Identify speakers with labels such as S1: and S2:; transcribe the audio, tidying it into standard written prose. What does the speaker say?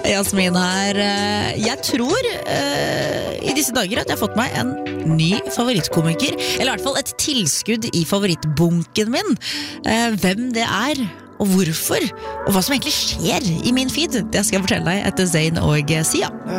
S1: Jasmin her. Jeg tror i disse dager at jeg har fått meg en ny favorittkomiker, eller i hvert fall et tilskudd i favorittbunken min. Hvem det er, og hvorfor, og hva som egentlig skjer i min feed, det skal jeg fortelle deg etter Zayn og Sia.